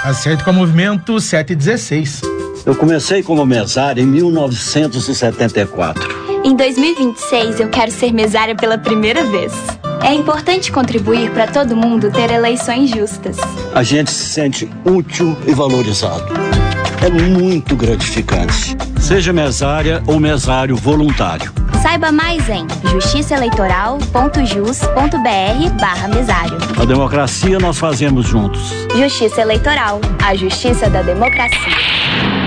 Acerto com o movimento 716. Eu comecei como mesária em 1974. Em 2026, eu quero ser mesária pela primeira vez. É importante contribuir para todo mundo ter eleições justas. A gente se sente útil e valorizado. É muito gratificante. Seja mesária ou mesário voluntário. Saiba mais em justiçaeleitoral.jus.br/mesário. A democracia nós fazemos juntos. Justiça Eleitoral, a justiça da democracia.